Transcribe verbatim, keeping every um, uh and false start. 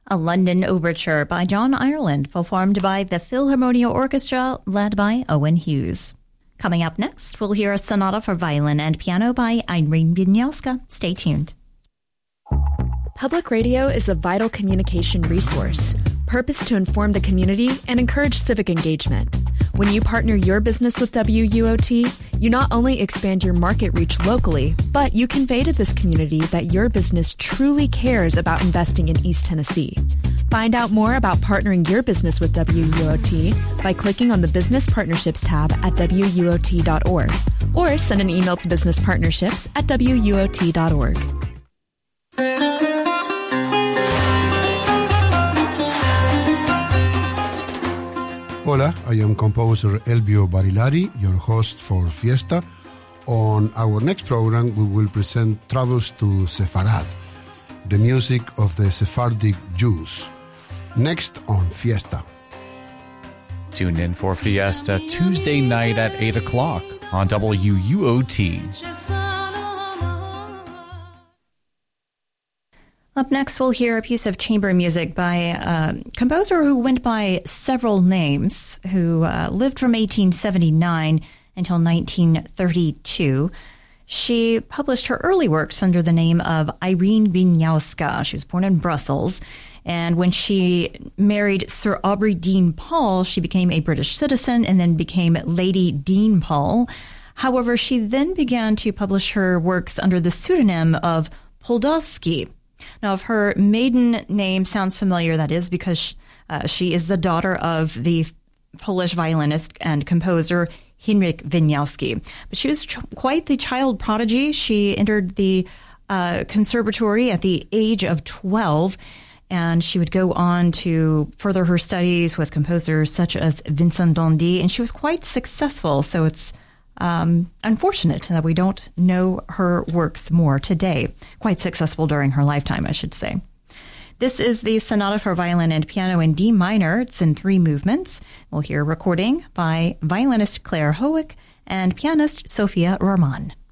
A London Overture by John Ireland, performed by the Philharmonia Orchestra, led by Owen Hughes. Coming up next, we'll hear a sonata for violin and piano by Irene Wieniawska. Stay tuned. Public radio is a vital communication resource, purposed to inform the community and encourage civic engagement. When you partner your business with W U O T, you not only expand your market reach locally, but you convey to this community that your business truly cares about investing in East Tennessee. Find out more about partnering your business with W U O T by clicking on the Business Partnerships tab at W U O T dot org or send an email to business partnerships at W U O T dot org. Hola, I am composer Elvio Barilari, your host for Fiesta. On our next program, we will present Travels to Sepharad, the music of the Sephardic Jews. Next on Fiesta. Tune in for Fiesta Tuesday night at eight o'clock on W U O T. Up next, we'll hear a piece of chamber music by a composer who went by several names, who uh, lived from eighteen seventy-nine until nineteen thirty-two. She published her early works under the name of Irene Wieniawska. She was born in Brussels, and when she married Sir Aubrey Dean Paul, she became a British citizen and then became Lady Dean Paul. However, she then began to publish her works under the pseudonym of Poldowski. Now, if her maiden name sounds familiar, that is because uh, she is the daughter of the Polish violinist and composer Henryk Wieniawski. But she was ch- quite the child prodigy. She entered the uh, conservatory at the age of twelve, and she would go on to further her studies with composers such as Vincent d'Indy, and she was quite successful. So it's Um, unfortunate that we don't know her works more today. Quite successful during her lifetime, I should say. This is the Sonata for Violin and Piano in D minor. It's in three movements. We'll hear a recording by violinist Claire Howick and pianist Sophia Rahman.